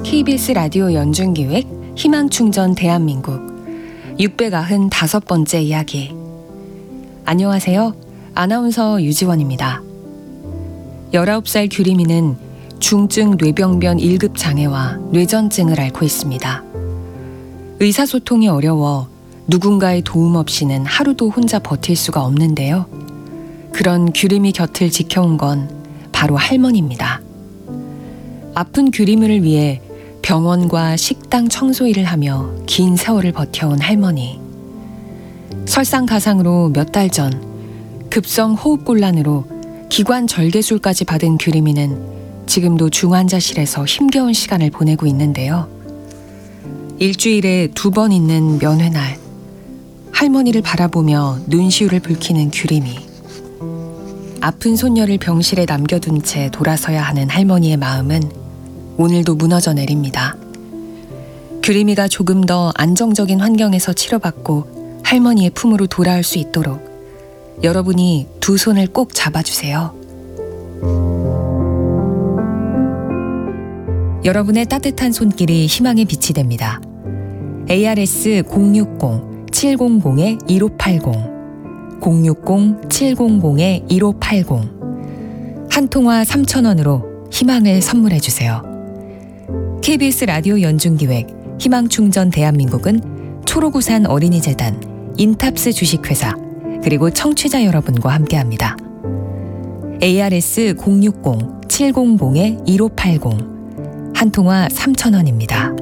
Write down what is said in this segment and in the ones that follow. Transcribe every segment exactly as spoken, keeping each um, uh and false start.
케이비에스 라디오 연중기획 희망충전 대한민국 육백구십오 번째 이야기. 안녕하세요. 아나운서 유지원입니다. 열아홉 살 규림이는 중증 뇌병변 일 급 장애와 뇌전증을 앓고 있습니다. 의사소통이 어려워 누군가의 도움 없이는 하루도 혼자 버틸 수가 없는데요. 그런 규림이 곁을 지켜온 건 바로 할머니입니다. 아픈 규림이를 위해 병원과 식당 청소 일을 하며 긴 세월을 버텨온 할머니. 설상가상으로 몇 달 전 급성 호흡곤란으로 기관 절개술까지 받은 규림이는 지금도 중환자실에서 힘겨운 시간을 보내고 있는데요. 일주일에 두 번 있는 면회날, 할머니를 바라보며 눈시울을 붉히는 규림이. 아픈 손녀를 병실에 남겨둔 채 돌아서야 하는 할머니의 마음은 오늘도 무너져 내립니다. 규림이가 조금 더 안정적인 환경에서 치료받고 할머니의 품으로 돌아올 수 있도록 여러분이 두 손을 꼭 잡아주세요. 여러분의 따뜻한 손길이 희망의 빛이 됩니다. 에이아르에스 공육공 칠공공 일오팔공 공육공 칠공공 일오팔공 한 통화 삼천 원으로 희망을 선물해 주세요. 케이비에스 라디오 연중기획 희망충전 대한민국은 초록우산 어린이재단, 인탑스 주식회사, 그리고 청취자 여러분과 함께합니다. 에이아르에스 공육공 칠공공 일오팔공 한 통화 삼천 원입니다.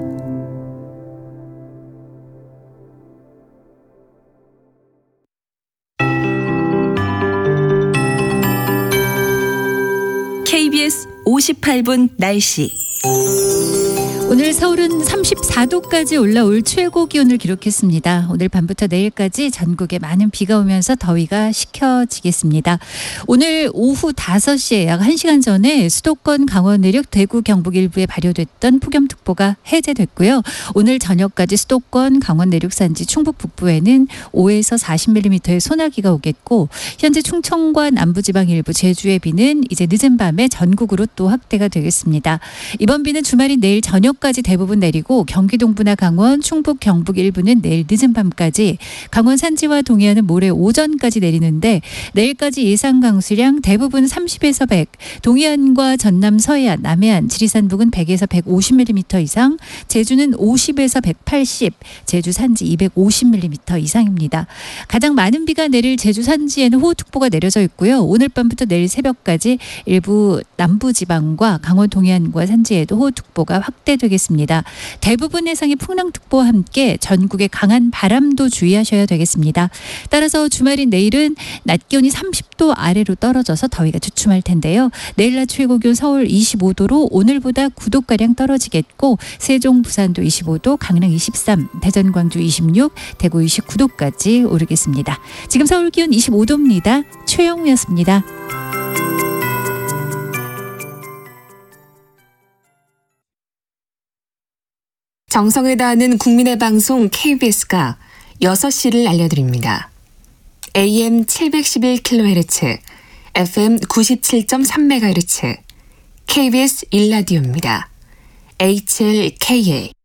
케이비에스 오십팔 분 날씨. 오늘 서울은 삼십사 도까지 올라올 최고 기온을 기록했습니다. 오늘 밤부터 내일까지 전국에 많은 비가 오면서 더위가 식혀지겠습니다. 오늘 오후 다섯 시에 약 한 시간 전에 수도권, 강원 내륙, 대구, 경북 일부에 발효됐던 폭염특보가 해제됐고요. 오늘 저녁까지 수도권, 강원 내륙 산지, 충북 북부에는 오에서 사십 밀리미터의 소나기가 오겠고, 현재 충청과 남부지방 일부, 제주의 비는 이제 늦은 밤에 전국으로 또 확대가 되겠습니다. 이번 비는 주말인 내일 저녁 까지 대부분 내리고 경기 동부나 강원, 충북, 경북 일부는 내일 늦은 밤까지, 강원 산지와 동해안은 모레 오전까지 내리는데 내일까지 예상 강수량 대부분 삼십에서 백, 동해안과 전남 서해안, 남해안, 지리산 부근 백에서 백오십 밀리미터 이상, 제주는 오십에서 백팔십, 제주 산지 이백오십 밀리미터 이상입니다. 가장 많은 비가 내릴 제주 산지에는 호우특보가 내려져 있고요. 오늘 밤부터 내일 새벽까지 일부 남부지방과 강원 동해안과 산지에도 호우특보가 확대되겠습니다. 겠습니다. 대부분 해상의 풍랑특보와 함께 전국에 강한 바람도 주의하셔야 되겠습니다. 따라서 주말인 내일은 낮 기온이 삼십 도 아래로 떨어져서 더위가 주춤할 텐데요. 내일 낮 최고 기온 서울 이십오 도로 오늘보다 구 도가량 떨어지겠고, 세종, 부산도 이십오 도, 강릉 이십삼, 대전, 광주 이십육, 대구 이십구 도까지 오르겠습니다. 지금 서울 기온 이십오 도입니다. 최영우였습니다. 정성을 다하는 국민의 방송 케이비에스가 여섯 시를 알려드립니다. 에이엠 칠백십일 킬로헤르츠, 에프엠 구십칠 점 삼 메가헤르츠, 케이비에스 일 라디오입니다. 에이치엘케이에이